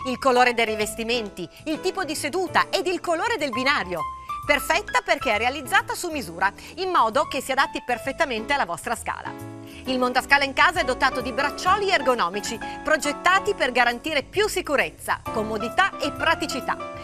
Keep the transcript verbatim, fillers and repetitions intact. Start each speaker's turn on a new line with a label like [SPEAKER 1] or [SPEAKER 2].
[SPEAKER 1] il colore dei rivestimenti, il tipo di seduta ed il colore del binario. Perfetta perché è realizzata su misura, in modo che si adatti perfettamente alla vostra scala. Il montascala in casa è dotato di braccioli ergonomici, progettati per garantire più sicurezza, comodità e praticità.